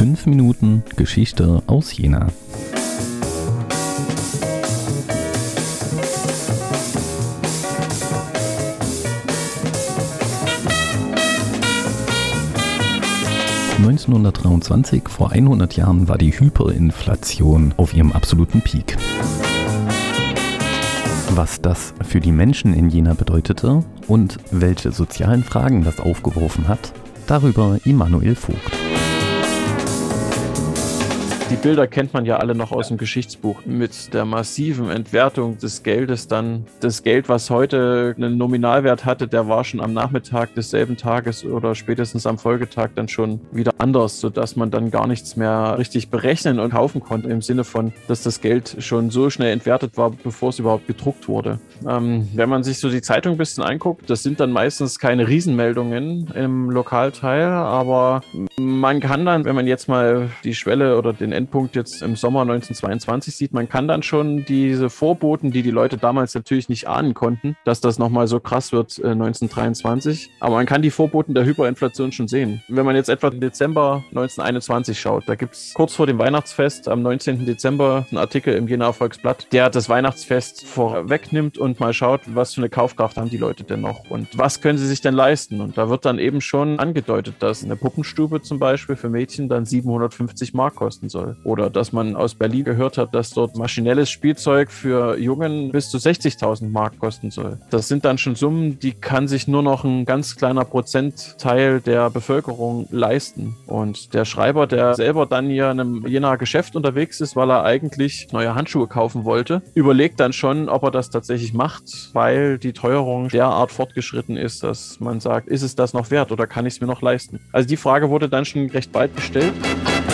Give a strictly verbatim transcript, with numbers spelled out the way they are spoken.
fünf Minuten Geschichte aus Jena. neunzehnhundertdreiundzwanzig, vor hundert Jahren, war die Hyperinflation auf ihrem absoluten Peak. Was das für die Menschen in Jena bedeutete und welche sozialen Fragen das aufgeworfen hat, darüber Immanuel Vogt. Die Bilder kennt man ja alle noch aus dem Geschichtsbuch mit der massiven Entwertung des Geldes. Dann das Geld, was heute einen Nominalwert hatte, der war schon am Nachmittag desselben Tages oder spätestens am Folgetag dann schon wieder anders, sodass man dann gar nichts mehr richtig berechnen und kaufen konnte, im Sinne von, dass das Geld schon so schnell entwertet war, bevor es überhaupt gedruckt wurde. Ähm, wenn man sich so die Zeitung ein bisschen anguckt, das sind dann meistens keine Riesenmeldungen im Lokalteil, aber man kann dann, wenn man jetzt mal die Schwelle oder den Endpunkt jetzt im Sommer neunzehnhundertzweiundzwanzig sieht, man kann dann schon diese Vorboten, die die Leute damals natürlich nicht ahnen konnten, dass das nochmal so krass wird äh, neunzehnhundertdreiundzwanzig, aber man kann die Vorboten der Hyperinflation schon sehen. Wenn man jetzt etwa im Dezember neunzehnhunderteinundzwanzig schaut, da gibt es kurz vor dem Weihnachtsfest am neunzehnten Dezember einen Artikel im Jenaer Volksblatt, der das Weihnachtsfest vorwegnimmt und mal schaut, was für eine Kaufkraft haben die Leute denn noch und was können sie sich denn leisten. Und da wird dann eben schon angedeutet, dass eine Puppenstube zum Beispiel für Mädchen dann siebenhundertfünfzig Mark kosten soll. Oder dass man aus Berlin gehört hat, dass dort maschinelles Spielzeug für Jungen bis zu sechzigtausend Mark kosten soll. Das sind dann schon Summen, die kann sich nur noch ein ganz kleiner Prozentteil der Bevölkerung leisten. Und der Schreiber, der selber dann hier in einem Jenaer Geschäft unterwegs ist, weil er eigentlich neue Handschuhe kaufen wollte, überlegt dann schon, ob er das tatsächlich macht, weil die Teuerung derart fortgeschritten ist, dass man sagt, ist es das noch wert oder kann ich es mir noch leisten? Also die Frage wurde dann schon recht bald gestellt.